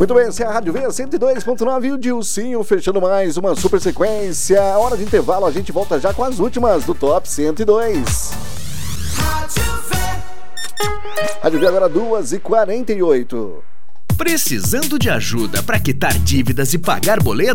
Muito bem, essa é a Rádio Veia 102.9 e o Dilcinho fechando mais uma super sequência. Hora de intervalo, a gente volta já com as últimas do Top 102. Rádio Veia agora 2h48. Precisando de ajuda para quitar dívidas e pagar boletos?